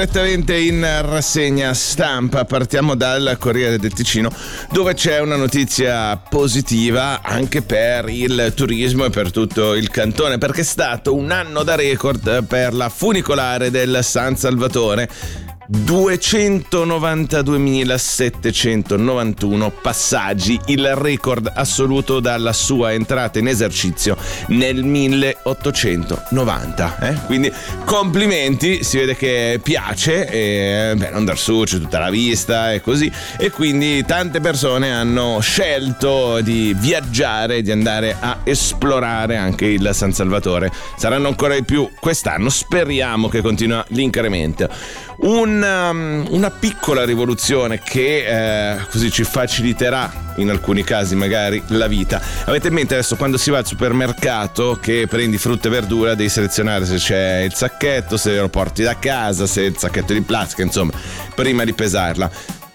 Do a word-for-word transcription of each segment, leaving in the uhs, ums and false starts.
Direttamente in rassegna stampa partiamo dal Corriere del Ticino, dove c'è una notizia positiva anche per il turismo e per tutto il cantone, perché è stato un anno da record per la funicolare del San Salvatore. duecentonovantaduemilasettecentonovantuno passaggi, il record assoluto dalla sua entrata in esercizio nel milleottocentonovanta. Eh? Quindi complimenti, si vede che piace, e beh, non dar su, c'è tutta la vista e così, e quindi tante persone hanno scelto di viaggiare, di andare a esplorare anche il San Salvatore. Saranno ancora di più quest'anno, speriamo che continua l'incremento. Un, um, una piccola rivoluzione che eh, così ci faciliterà in alcuni casi magari la vita. Avete in mente adesso quando si va al supermercato che prendi frutta e verdura, devi selezionare se c'è il sacchetto, se lo porti da casa, se è il sacchetto di plastica, insomma, prima di pesarla.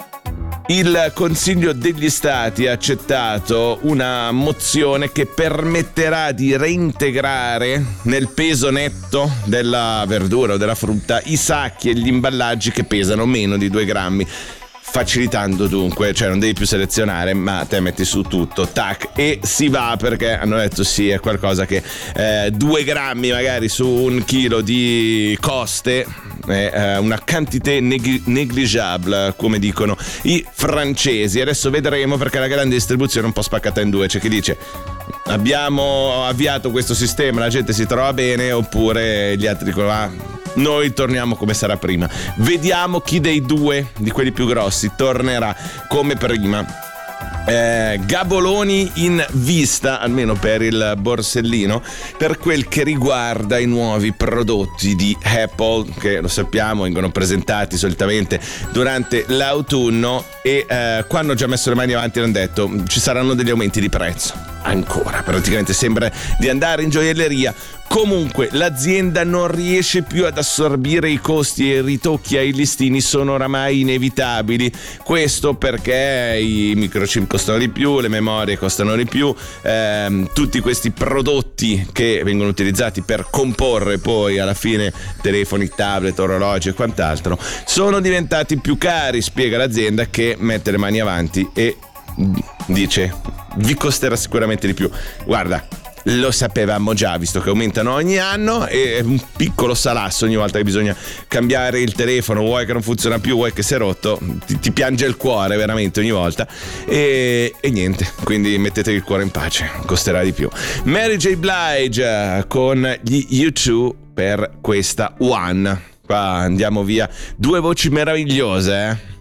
Il Consiglio degli Stati ha accettato una mozione che permetterà di reintegrare nel peso netto della verdura o della frutta i sacchi e gli imballaggi che pesano meno di due grammi. Facilitando dunque, cioè non devi più selezionare, ma te metti su tutto, tac, e si va, perché hanno detto sì, è qualcosa che eh, due grammi magari su un chilo di coste è eh, una quantité neg- negligible, come dicono i francesi. Adesso vedremo, perché la grande distribuzione è un po' spaccata in due, c'è chi dice abbiamo avviato questo sistema, la gente si trova bene, oppure gli altri dicono ah, noi torniamo come sarà prima. Vediamo chi dei due, di quelli più grossi, tornerà come prima. Eh, gaboloni in vista, almeno per il borsellino, per quel che riguarda i nuovi prodotti di Apple, che lo sappiamo vengono presentati solitamente durante l'autunno, e eh, quando hanno già messo le mani avanti hanno detto ci saranno degli aumenti di prezzo. Ancora, praticamente sembra di andare in gioielleria. Comunque l'azienda non riesce più ad assorbire i costi e i ritocchi ai listini sono oramai inevitabili. Questo perché i microchip costano di più, le memorie costano di più, ehm, tutti questi prodotti che vengono utilizzati per comporre poi alla fine telefoni, tablet, orologi e quant'altro sono diventati più cari, spiega l'azienda, che mette le mani avanti e dice vi costerà sicuramente di più. Guarda, lo sapevamo già, visto che aumentano ogni anno, e un piccolo salasso ogni volta che bisogna cambiare il telefono, vuoi che non funziona più, vuoi che si è rotto, ti, ti piange il cuore veramente ogni volta, e, e niente, quindi mettete il cuore in pace, costerà di più. Mary J. Blige con gli U due per questa One. Qua andiamo via, due voci meravigliose, eh